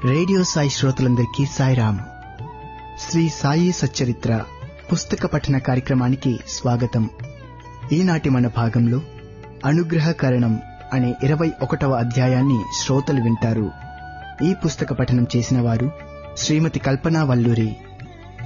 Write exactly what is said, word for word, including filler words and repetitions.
Radio Sai శ్రోతలందరికీ సాయిరామ్. శ్రీ సాయి సచ్చరిత్ర పుస్తక పఠన కార్యక్రమానికి స్వాగతం. ఈనాటి మన భాగంలో అనుగ్రహకరణం అనే ఇరవై ఒకటవ అధ్యాయాన్ని శ్రోతలు వింటారు. ఈ పుస్తక పఠనం చేసిన వారు శ్రీమతి కల్పనా వల్లూరి.